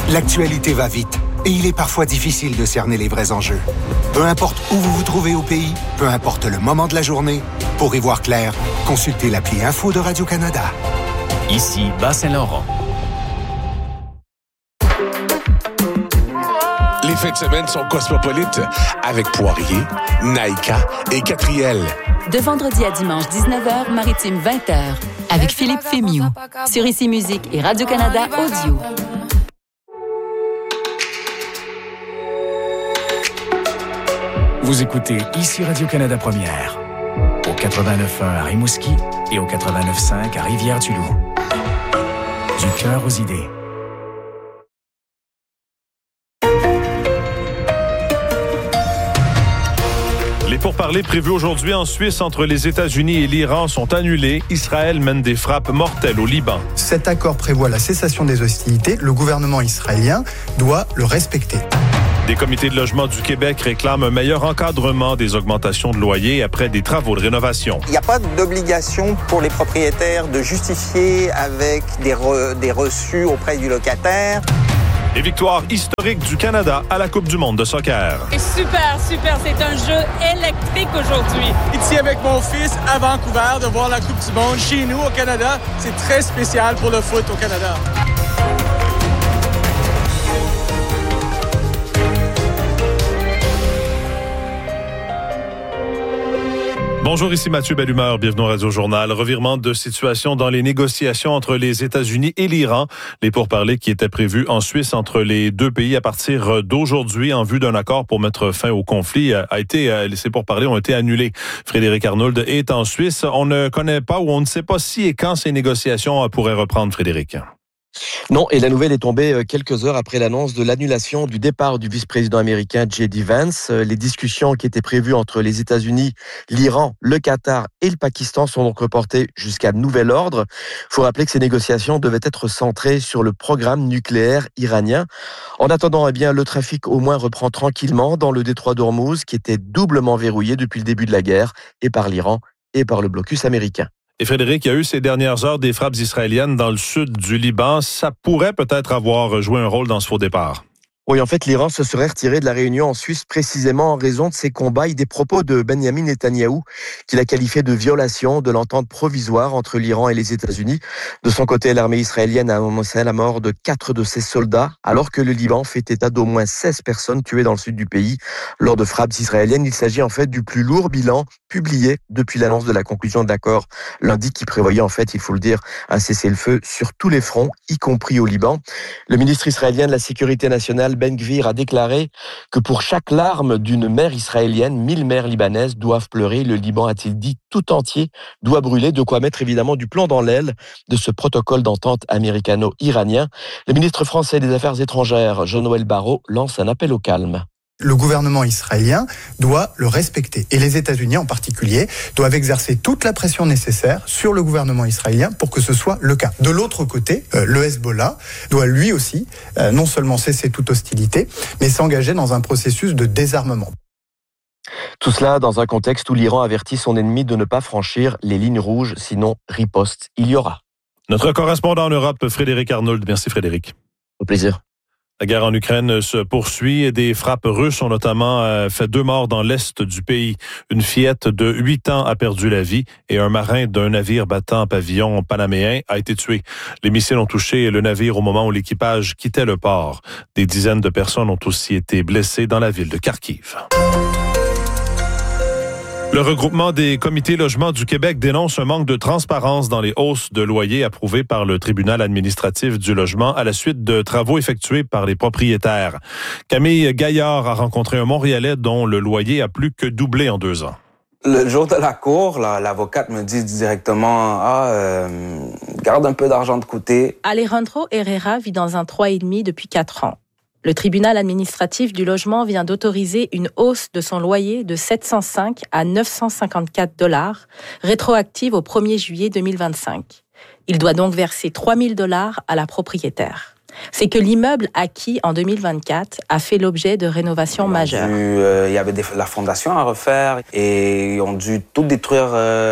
L'actualité va vite et il est parfois difficile de cerner les vrais enjeux. Peu importe où vous vous trouvez au pays, peu importe le moment de la journée, pour y voir clair, consultez l'appli Info de Radio-Canada. Ici, Bas-Saint-Laurent. Les fins de semaine sont cosmopolites avec Poirier, Naïka et Catriel. De vendredi à dimanche 19h, Maritime 20h, avec Philippe Fémiou, sur Ici Musique et Radio-Canada Audio. Vous écoutez Ici Radio-Canada Première, au 89.1 à Rimouski et au 89.5 à Rivière-du-Loup. Du cœur aux idées. Les pourparlers prévus aujourd'hui en Suisse entre les États-Unis et l'Iran sont annulés. Israël mène des frappes mortelles au Liban. Cet accord prévoit la cessation des hostilités. Le gouvernement israélien doit le respecter. Des comités de logement du Québec réclament un meilleur encadrement des augmentations de loyers après des travaux de rénovation. Il n'y a pas d'obligation pour les propriétaires de justifier avec des reçus auprès du locataire. Les victoires historiques du Canada à la Coupe du monde de soccer. Super. C'est un jeu électrique aujourd'hui. Ici avec mon fils à Vancouver de voir la Coupe du monde chez nous au Canada. C'est très spécial pour le foot au Canada. Bonjour, ici Mathieu Bellumeur, bienvenue au Radio-Journal. Revirement de situation dans les négociations entre les États-Unis et l'Iran. Les pourparlers qui étaient prévus en Suisse entre les deux pays à partir d'aujourd'hui en vue d'un accord pour mettre fin au conflit ces pourparlers ont été annulés. Frédéric Arnould est en Suisse. On ne connaît pas ou on ne sait pas si et quand ces négociations pourraient reprendre, Frédéric. Non, et la nouvelle est tombée quelques heures après l'annonce de l'annulation du départ du vice-président américain J.D. Vance. Les discussions qui étaient prévues entre les États-Unis, l'Iran, le Qatar et le Pakistan sont donc reportées jusqu'à nouvel ordre. Il faut rappeler que ces négociations devaient être centrées sur le programme nucléaire iranien. En attendant, le trafic au moins reprend tranquillement dans le détroit d'Ormuz, qui était doublement verrouillé depuis le début de la guerre, et par l'Iran et par le blocus américain. Et Frédéric, il y a eu ces dernières heures des frappes israéliennes dans le sud du Liban. Ça pourrait peut-être avoir joué un rôle dans ce faux départ. Oui, en fait, l'Iran se serait retiré de la réunion en Suisse précisément en raison de ces combats et des propos de Benjamin Netanyahou, qu'il a qualifié de violation de l'entente provisoire entre l'Iran et les États-Unis. De son côté, l'armée israélienne a annoncé la mort de 4 de ses soldats, alors que le Liban fait état d'au moins 16 personnes tuées dans le sud du pays lors de frappes israéliennes. Il s'agit en fait du plus lourd bilan publié depuis l'annonce de la conclusion de l'accord lundi, qui prévoyait en fait, il faut le dire, un cessez-le-feu sur tous les fronts, y compris au Liban. Le ministre israélien de la Sécurité nationale, Ben Gvir, a déclaré que pour chaque larme d'une mère israélienne, 1000 mères libanaises doivent pleurer. Le Liban, a-t-il dit, tout entier doit brûler, de quoi mettre évidemment du plomb dans l'aile de ce protocole d'entente américano-iranien. Le ministre français des Affaires étrangères, Jean-Noël Barrot, lance un appel au calme. Le gouvernement israélien doit le respecter. Et les États-Unis en particulier doivent exercer toute la pression nécessaire sur le gouvernement israélien pour que ce soit le cas. De l'autre côté, le Hezbollah doit lui aussi non seulement cesser toute hostilité, mais s'engager dans un processus de désarmement. Tout cela dans un contexte où l'Iran avertit son ennemi de ne pas franchir les lignes rouges, sinon riposte il y aura. Notre correspondant en Europe, Frédéric Arnould. Merci Frédéric. Au plaisir. La guerre en Ukraine se poursuit. Des frappes russes ont notamment fait 2 morts dans l'est du pays. Une fillette de 8 ans a perdu la vie et un marin d'un navire battant pavillon panaméen a été tué. Les missiles ont touché le navire au moment où l'équipage quittait le port. Des dizaines de personnes ont aussi été blessées dans la ville de Kharkiv. Le regroupement des comités logements du Québec dénonce un manque de transparence dans les hausses de loyers approuvées par le tribunal administratif du logement à la suite de travaux effectués par les propriétaires. Camille Gaillard a rencontré un Montréalais dont le loyer a plus que doublé en 2 ans. Le jour de la cour, l'avocate me dit directement garde un peu d'argent de côté. Alejandro Herrera vit dans un 3,5 depuis 4 ans. Le tribunal administratif du logement vient d'autoriser une hausse de son loyer de 705 à 954 $, rétroactive au 1er juillet 2025. Il doit donc verser 3 000 $ à la propriétaire. C'est que l'immeuble acquis en 2024 a fait l'objet de rénovations majeures. Il y avait la fondation à refaire et ils ont dû tout détruire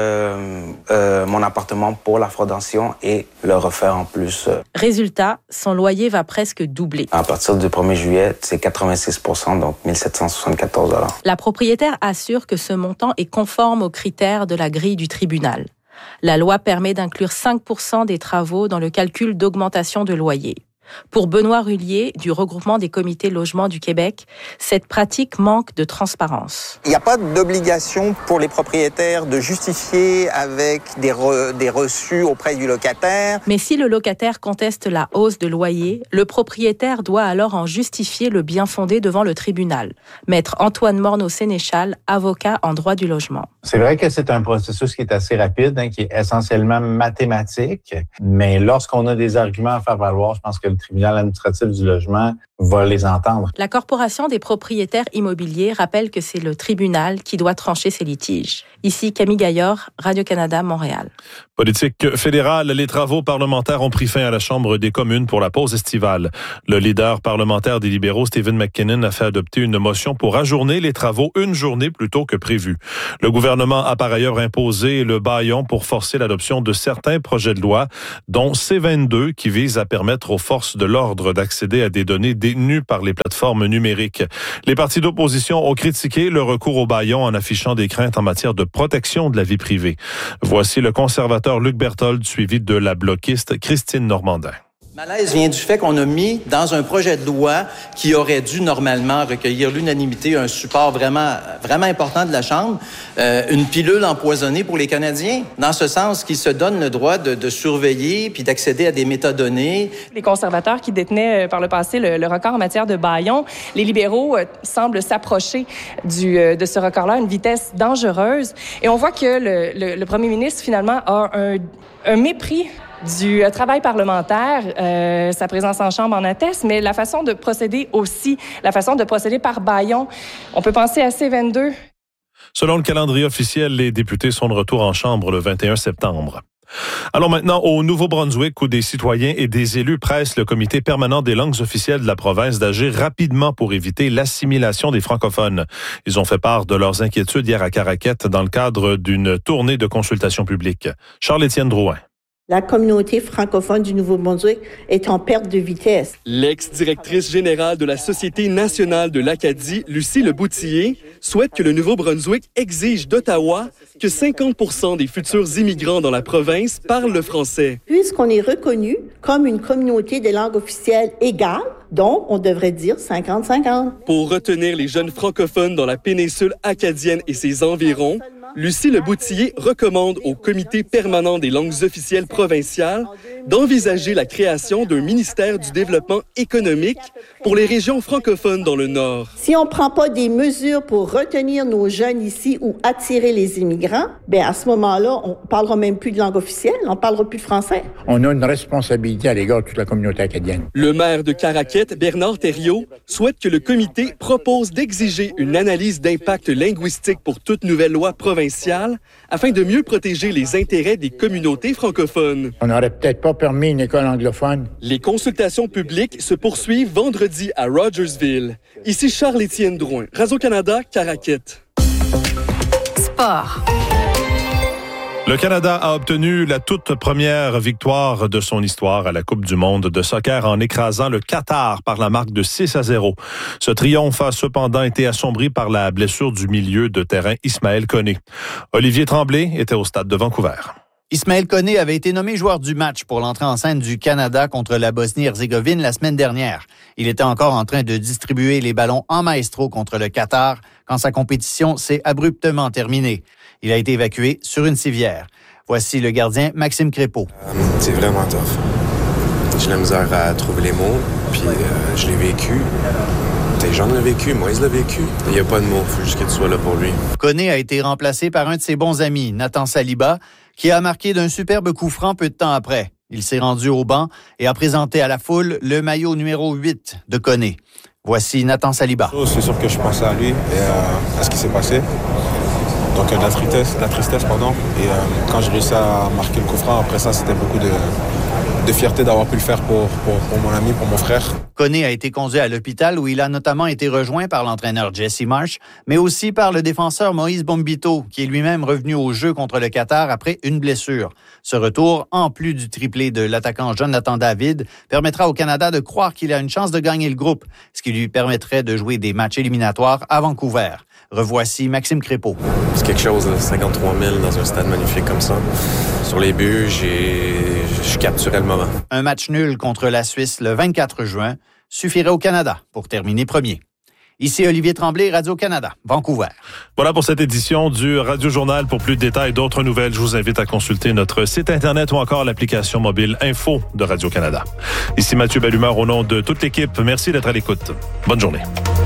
mon appartement pour la fondation et le refaire en plus. Résultat, son loyer va presque doubler. À partir du 1er juillet, c'est 86%, donc 1 774 $. La propriétaire assure que ce montant est conforme aux critères de la grille du tribunal. La loi permet d'inclure 5% des travaux dans le calcul d'augmentation de loyer. Pour Benoît Rullier, du regroupement des comités logement du Québec, cette pratique manque de transparence. Il n'y a pas d'obligation pour les propriétaires de justifier avec des reçus auprès du locataire. Mais si le locataire conteste la hausse de loyer, le propriétaire doit alors en justifier le bien fondé devant le tribunal. Maître Antoine Morneau-Sénéchal, avocat en droit du logement. C'est vrai que c'est un processus qui est assez rapide, qui est essentiellement mathématique, mais lorsqu'on a des arguments à faire valoir, je pense que le tribunal administratif du logement va les entendre. La Corporation des propriétaires immobiliers rappelle que c'est le tribunal qui doit trancher ces litiges. Ici, Camille Gaillard, Radio-Canada, Montréal. Politique fédérale, les travaux parlementaires ont pris fin à la Chambre des communes pour la pause estivale. Le leader parlementaire des libéraux, Stephen McKinnon, a fait adopter une motion pour ajourner les travaux une journée plus tôt que prévu. Le gouvernement a par ailleurs imposé le bâillon pour forcer l'adoption de certains projets de loi, dont C-22, qui vise à permettre aux forces de l'ordre d'accéder à des données détenues par les plateformes numériques. Les partis d'opposition ont critiqué le recours au bâillon en affichant des craintes en matière de protection de la vie privée. Voici le conservateur Luc Berthold, suivi de la bloquiste Christine Normandin. Malaise vient du fait qu'on a mis dans un projet de loi qui aurait dû normalement recueillir l'unanimité, un support vraiment important de la Chambre, une pilule empoisonnée pour les Canadiens, dans ce sens qu'ils se donnent le droit de surveiller puis d'accéder à des métadonnées. Les conservateurs qui détenaient par le passé le record en matière de bâillons, les libéraux semblent s'approcher de ce record-là à une vitesse dangereuse. Et on voit que le premier ministre, finalement, a un mépris du travail parlementaire, sa présence en chambre en atteste, mais la façon de procéder aussi, la façon de procéder par bâillon. On peut penser à C-22. Selon le calendrier officiel, les députés sont de retour en chambre le 21 septembre. Alors maintenant, au Nouveau-Brunswick, où des citoyens et des élus pressent le comité permanent des langues officielles de la province d'agir rapidement pour éviter l'assimilation des francophones. Ils ont fait part de leurs inquiétudes hier à Caraquette dans le cadre d'une tournée de consultation publique. Charles-Étienne Drouin. La communauté francophone du Nouveau-Brunswick est en perte de vitesse. L'ex-directrice générale de la Société nationale de l'Acadie, Lucie Leboutillier, souhaite que le Nouveau-Brunswick exige d'Ottawa que 50% des futurs immigrants dans la province parlent le français. Puisqu'on est reconnu comme une communauté des langues officielles égale, donc on devrait dire 50-50. Pour retenir les jeunes francophones dans la péninsule acadienne et ses environs, Lucie Leboutillier recommande au Comité permanent des langues officielles provinciales d'envisager la création d'un ministère du développement économique pour les régions francophones dans le Nord. Si on ne prend pas des mesures pour retenir nos jeunes ici ou attirer les immigrants, bien à ce moment-là, on ne parlera même plus de langue officielle, on ne parlera plus de français. On a une responsabilité à l'égard de toute la communauté acadienne. Le maire de Caraquette, Bernard Thériault, souhaite que le comité propose d'exiger une analyse d'impact linguistique pour toute nouvelle loi provinciale afin de mieux protéger les intérêts des communautés francophones. On n'aurait peut-être pas permis une école anglophone. Les consultations publiques se poursuivent vendredi à Rogersville. Ici Charles-Étienne Drouin, Radio-Canada, Caraquette. Sport. Le Canada a obtenu la toute première victoire de son histoire à la Coupe du monde de soccer en écrasant le Qatar par la marque de 6-0. Ce triomphe a cependant été assombri par la blessure du milieu de terrain Ismaël Koné. Olivier Tremblay était au stade de Vancouver. Ismaël Koné avait été nommé joueur du match pour l'entrée en scène du Canada contre la Bosnie-Herzégovine la semaine dernière. Il était encore en train de distribuer les ballons en maestro contre le Qatar quand sa compétition s'est abruptement terminée. Il a été évacué sur une civière. Voici le gardien Maxime Crépeau. C'est vraiment tough. J'ai la misère à trouver les mots, puis je l'ai vécu. Jean l'a vécu, Moïse l'a vécu. Il n'y a pas de mots, il faut juste que tu sois là pour lui. Koné a été remplacé par un de ses bons amis, Nathan Saliba, qui a marqué d'un superbe coup franc peu de temps après. Il s'est rendu au banc et a présenté à la foule le maillot numéro 8 de Koné. Voici Nathan Saliba. C'est sûr que je pensais à lui et à ce qui s'est passé. Donc de la tristesse. Et quand j'ai réussi à marquer le coup franc, après ça, c'était beaucoup de fierté d'avoir pu le faire pour mon ami, pour mon frère. Koné a été conduit à l'hôpital où il a notamment été rejoint par l'entraîneur Jesse Marsh, mais aussi par le défenseur Moïse Bombito, qui est lui-même revenu au jeu contre le Qatar après une blessure. Ce retour, en plus du triplé de l'attaquant Jonathan David, permettra au Canada de croire qu'il a une chance de gagner le groupe, ce qui lui permettrait de jouer des matchs éliminatoires à Vancouver. Revoici Maxime Crépeau. C'est quelque chose, 53 000 dans un stade magnifique comme ça. Sur les buts, je capturais le moment. Un match nul contre la Suisse le 24 juin suffirait au Canada pour terminer premier. Ici Olivier Tremblay, Radio-Canada, Vancouver. Voilà pour cette édition du Radio-Journal. Pour plus de détails et d'autres nouvelles, je vous invite à consulter notre site Internet ou encore l'application mobile Info de Radio-Canada. Ici Mathieu Bellumeur au nom de toute l'équipe. Merci d'être à l'écoute. Bonne journée.